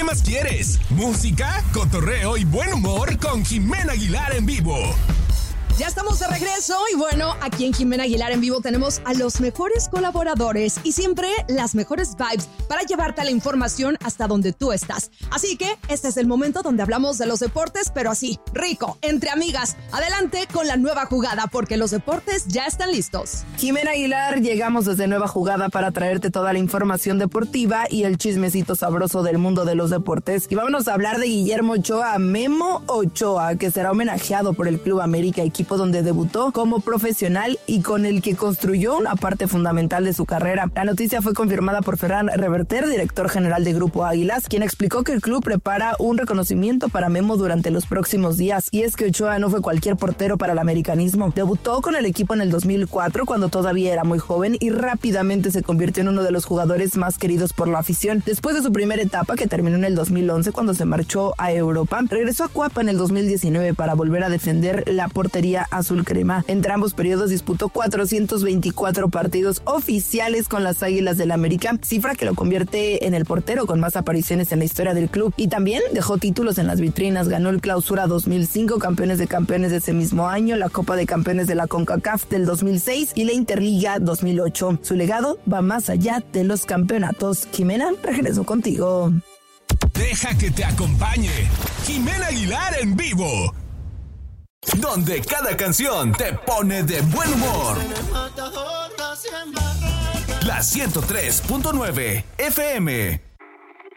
más quieres? Música, cotorreo y buen humor con Jimena Aguilar en vivo. Ya estamos de regreso y bueno, aquí en Jimena Aguilar en vivo tenemos a los mejores colaboradores y siempre las mejores vibes para llevarte la información hasta donde tú estás. Así que este es el momento donde hablamos de los deportes, pero así, rico, entre amigas. Adelante con la nueva jugada porque los deportes ya están listos. Jimena Aguilar, llegamos desde Nueva Jugada para traerte toda la información deportiva y el chismecito sabroso del mundo de los deportes. Y vámonos a hablar de Guillermo Ochoa, Memo Ochoa, que será homenajeado por el Club América, equipo donde debutó como profesional y con el que construyó una parte fundamental de su carrera. La noticia fue confirmada por Ferran Reverter, director general de Grupo Águilas, quien explicó que el club prepara un reconocimiento para Memo durante los próximos días. Y es que Ochoa no fue cualquier portero para el americanismo. Debutó con el equipo en el 2004 cuando todavía era muy joven y rápidamente se convirtió en uno de los jugadores más queridos por la afición. Después de su primera etapa, que terminó en el 2011 cuando se marchó a Europa, regresó a Cuapa en el 2019 para volver a defender la portería azul crema. Entre ambos periodos disputó 424 partidos oficiales con las Águilas del América, cifra que lo convierte en el portero con más apariciones en la historia del club. Y también dejó títulos en las vitrinas, ganó el Clausura 2005, Campeones de ese mismo año, la Copa de Campeones de la CONCACAF del 2006 y la Interliga 2008. Su legado va más allá de los campeonatos. Jimena, regreso contigo. Deja que te acompañe Jimena Aguilar en vivo, donde cada canción te pone de buen humor. La 103.9 FM.